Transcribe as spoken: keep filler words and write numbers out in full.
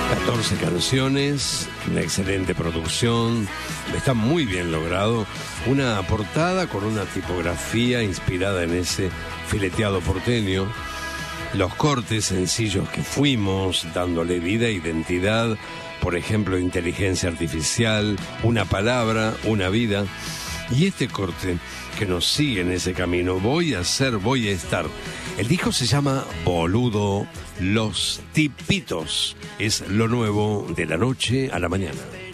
catorce canciones, una excelente producción, está muy bien logrado, una portada con una tipografía inspirada en ese fileteado porteño, los cortes sencillos que fuimos, dándole vida, identidad, por ejemplo, inteligencia artificial, una palabra, una vida, y este corte que nos sigue en ese camino, voy a ser, voy a estar. El disco se llama Boludo, Los Tipitos, es lo nuevo de la noche a la mañana.